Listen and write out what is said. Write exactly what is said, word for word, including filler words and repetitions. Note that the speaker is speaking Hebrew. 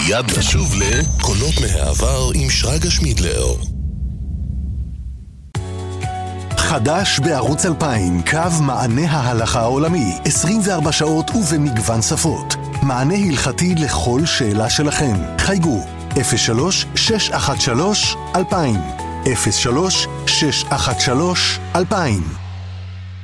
מיד נשוב לקולות מהעבר עם שרגא שמידלר. חדש בערוץ אלפיים, קו מענה ההלכה העולמי, עשרים וארבע שעות ובמגוון שפות. מענה הלכתי לכל שאלה שלכם. חייגו אפס שלוש שש אחת שלוש אלפיים אפס שלוש שש אחת שלוש אלפיים.